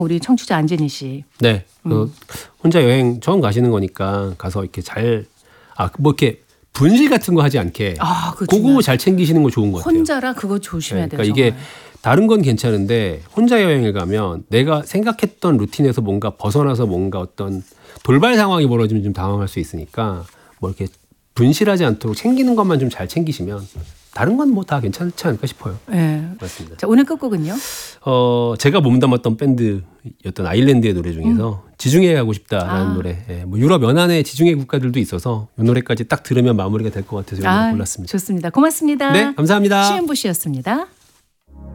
우리 청취자 안진희 씨. 네. 혼자 여행 처음 가시는 거니까 가서 이렇게 뭐 이렇게 분실 같은 거 하지 않게 그거 잘 챙기시는 거 좋은 것 같아요. 혼자라 그거 조심해야 돼요. 그러니까 이게 다른 건 괜찮은데 혼자 여행을 가면 내가 생각했던 루틴에서 뭔가 벗어나서 뭔가 어떤 돌발 상황이 벌어지면 좀 당황할 수 있으니까 뭐 이렇게 분실하지 않도록 챙기는 것만 좀 잘 챙기시면 다른 건 뭐 다 괜찮지 않을까 싶어요. 네. 맞습니다. 자, 오늘 끝곡은요? 제가 몸담았던 밴드였던 아일랜드의 노래 중에서 지중해 가고 싶다라는 노래. 예, 뭐 유럽 연안에 지중해 국가들도 있어서 이 노래까지 딱 들으면 마무리가 될 것 같아서 이 노래 골랐습니다. 좋습니다. 고맙습니다. 네, 감사합니다. 시은부 씨였습니다.